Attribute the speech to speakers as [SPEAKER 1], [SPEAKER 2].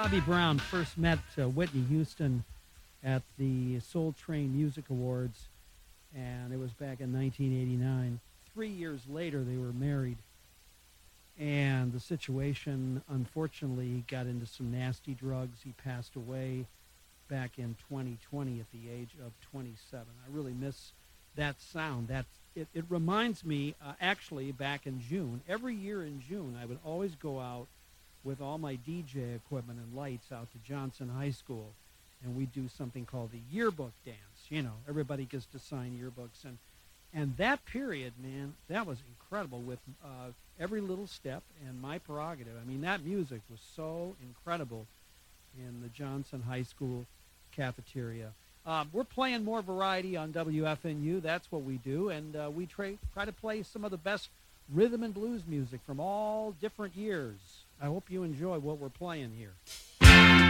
[SPEAKER 1] Bobby Brown first met Whitney Houston at the Soul Train Music Awards, and it was back in 1989. 3 years later, they were married, and the situation, unfortunately, got into some nasty drugs. He passed away back in 2020 at the age of 27. I really miss that sound. It reminds me, actually, back in June, every year in June, I would always go out with all my DJ equipment and lights out to Johnson High School, and we do something called the yearbook dance. You know, everybody gets to sign yearbooks, and that period, man, that was incredible with every little step and My Prerogative. I mean, that music was so incredible in the Johnson High School cafeteria. We're playing more variety on WFNU. That's what we do, and we try to play some of the best rhythm and blues music from all different years. I hope you enjoy what we're playing here.